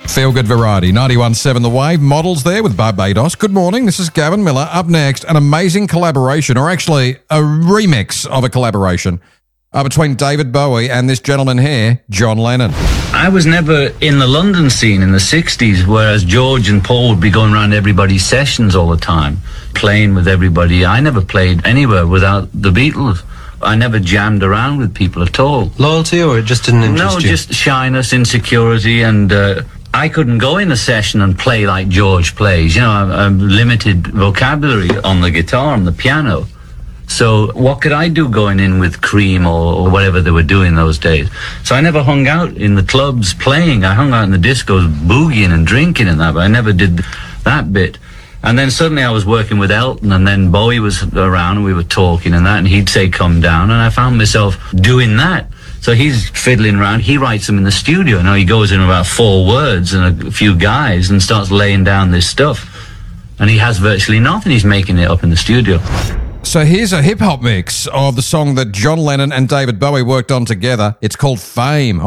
Feel Good Variety, 91.7 The Wave, Models there with Barbados. Good morning, this is Gavin Miller. Up next, an amazing collaboration, or actually a remix of a collaboration between David Bowie and this gentleman here, John Lennon. I was never in the London scene in the 60s, whereas George and Paul would be going around everybody's sessions all the time, playing with everybody. I never played anywhere without the Beatles. I never jammed around with people at all. Loyalty, or it just didn't interest you? No, just shyness, insecurity, and I couldn't go in a session and play like George plays. You know, I'm limited vocabulary on the guitar and the piano. So what could I do going in with Cream or whatever they were doing those days? So I never hung out in the clubs playing. I hung out in the discos boogieing and drinking and that, but I never did that bit. And then suddenly I was working with Elton, and then Bowie was around and we were talking and that, and he'd say, come down, and I found myself doing that. So he's fiddling around, he writes them in the studio. Now he goes in about 4 words and a few guys and starts laying down this stuff. And he has virtually nothing, he's making it up in the studio. So here's a hip-hop mix of the song that John Lennon and David Bowie worked on together. It's called Fame.